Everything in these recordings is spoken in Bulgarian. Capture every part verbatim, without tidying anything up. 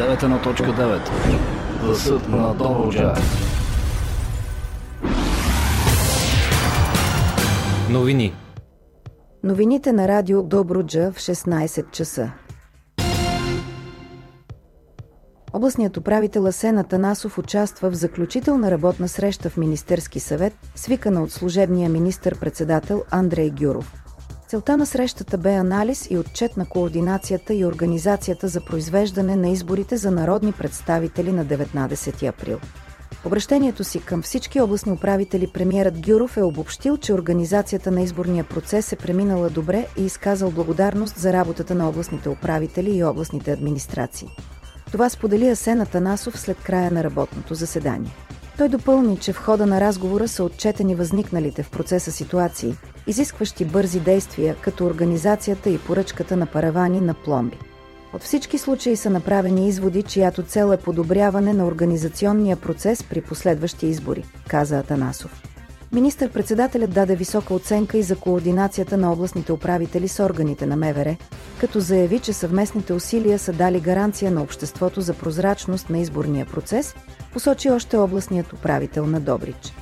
девет едно точка девет. Гласът на Добруджа. Новини. Новините на радио Добруджа в шестнайсет часа. Областният управител Асен Атанасов участва в заключителна работна среща в Министерски съвет, свикана от служебния министър-председател Андрей Гюров. Целта на срещата бе анализ и отчет на координацията и организацията за произвеждане на изборите за народни представители на деветнайсети април. В обръщението си към всички областни управители премиерът Гюров е обобщил, че организацията на изборния процес е преминала добре и изказал благодарност за работата на областните управители и областните администрации. Това сподели Асен Атанасов след края на работното заседание. Той допълни, че в хода на разговора са отчетени възникналите в процеса ситуации, изискващи бързи действия, като организацията и поръчката на паравани на пломби. От всички случаи са направени изводи, чиято цел е подобряване на организационния процес при последващи избори, каза Атанасов. Министър-председателят даде висока оценка и за координацията на областните управители с органите на МВР, като заяви, че съвместните усилия са дали гаранция на обществото за прозрачност на изборния процес, посочи още областният управител на Добрич.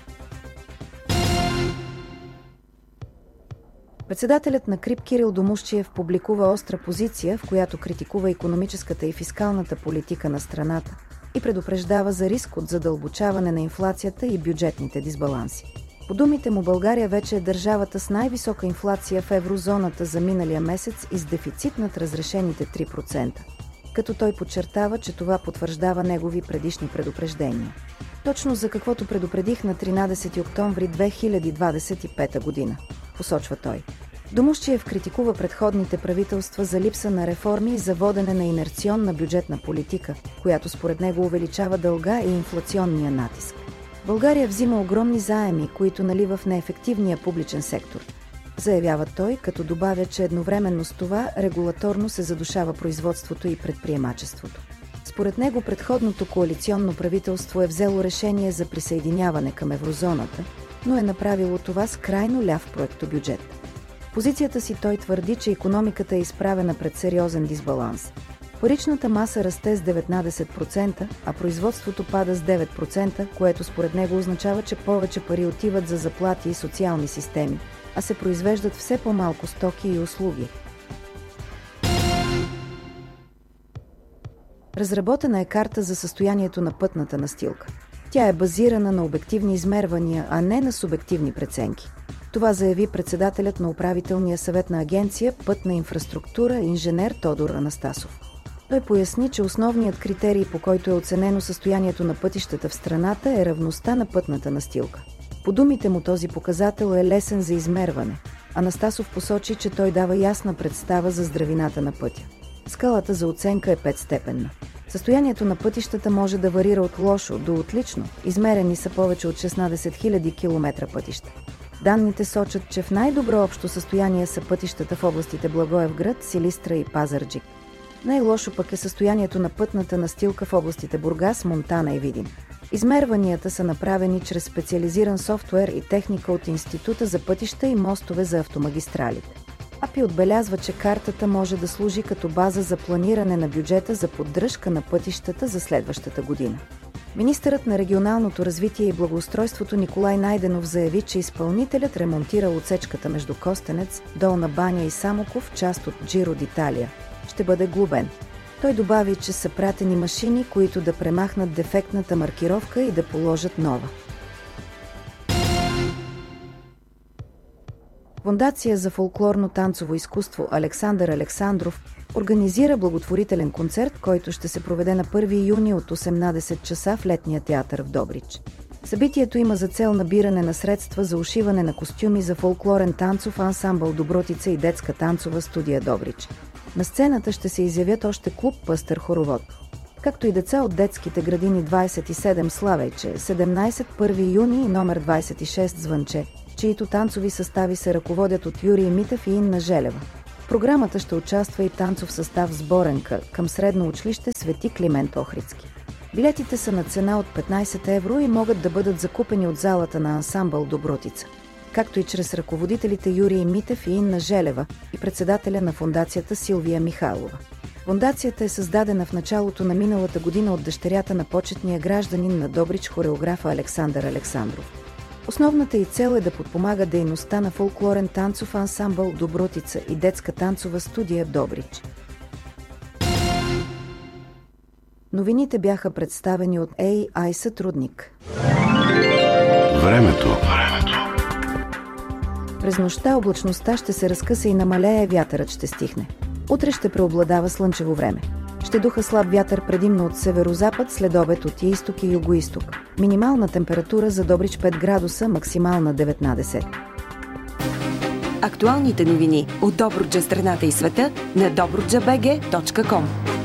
Председателят на КРИБ Кирил Домусчиев публикува остра позиция, в която критикува икономическата и фискалната политика на страната и предупреждава за риск от задълбочаване на инфлацията и бюджетните дисбаланси. По думите му, България вече е държавата с най-висока инфлация в еврозоната за миналия месец и с дефицит над разрешените три процента, като той подчертава, че това потвърждава негови предишни предупреждения. Точно за каквото предупредих на тринайсети октомври две хиляди двадесет и пета година, посочва той. Домусчиев критикува предходните правителства за липса на реформи и за водене на инерционна бюджетна политика, която според него увеличава дълга и инфлационния натиск. България взима огромни заеми, които налива в неефективния публичен сектор, заявява той, като добавя, че едновременно с това регулаторно се задушава производството и предприемачеството. Според него предходното коалиционно правителство е взело решение за присъединяване към еврозоната, но е направило това с крайно ляв проектобюджет. В позицията си той твърди, че икономиката е изправена пред сериозен дисбаланс. Паричната маса расте с деветнайсет процента, а производството пада с девет процента, което според него означава, че повече пари отиват за заплати и социални системи, а се произвеждат все по-малко стоки и услуги. Разработена е карта за състоянието на пътната настилка. Тя е базирана на обективни измервания, а не на субективни преценки. Това заяви председателят на управителния съвет на агенция Пътна инфраструктура инженер Тодор Анастасов. Той поясни, че основният критерий, по който е оценено състоянието на пътищата в страната, е равността на пътната настилка. По думите му този показател е лесен за измерване. Анастасов посочи, че той дава ясна представа за здравината на пътя. Скалата за оценка е петстепенна. Състоянието на пътищата може да варира от лошо до отлично. Измерени са повече от шестнайсет хиляди километра пътища. Данните сочат, че в най-добро общо състояние са пътищата в областите Благоевград, Силистра и Пазарджик. Най-лошо пък е състоянието на пътната настилка в областите Бургас, Монтана и Видин. Измерванията са направени чрез специализиран софтуер и техника от Института за пътища и мостове за автомагистралите. АПИ отбелязва, че картата може да служи като база за планиране на бюджета за поддръжка на пътищата за следващата година. Министърът на регионалното развитие и благоустройството Николай Найденов заяви, че изпълнителят ремонтира отсечката между Костенец, Долна баня и Самоков, част от Джиро д'Италия. Ще бъде глобен. Той добави, че са пратени машини, които да премахнат дефектната маркировка и да положат нова. Фондация за фолклорно-танцово изкуство Александър Александров организира благотворителен концерт, който ще се проведе на първи юни от осемнайсет часа в Летния театър в Добрич. Събитието има за цел набиране на средства за ушиване на костюми за фолклорен танцов ансамбъл Добротица и детска танцова студия Добрич. На сцената ще се изявят още клуб Пъстър хоровод, както и деца от детските градини двайсет и седем Славейче, седемнайсет първи юни и номер двайсет и шест Звънче, чието танцови състави се ръководят от Юрий Митев и Инна Желева. В програмата ще участва и танцов състав Сборенка към средно училище Свети Климент Охридски. Билетите са на цена от петнайсет евро и могат да бъдат закупени от залата на ансамбъл Добротица, както и чрез ръководителите Юрий Митев и Инна Желева и председателя на фондацията Силвия Михайлова. Фондацията е създадена в началото на миналата година от дъщерята на почетния гражданин на Добрич, хореографа Александър Александров. Основната й цел е да подпомага дейността на фолклорен танцов ансамбъл Добротица и детска танцова студия в Добрич. Новините бяха представени от Ей Ай сътрудник. Времето. През нощта облачността ще се разкъса и намалее, вятърът ще стихне. Утре ще преобладава слънчево време. Ще духа слаб вятър предимно от северозапад, след обед от изток и югоизток. Минимална температура за Добрич пет градуса, максимална деветнадесет. Актуалните новини от Добруджа, страната и света на добруджа точка бг точка ком.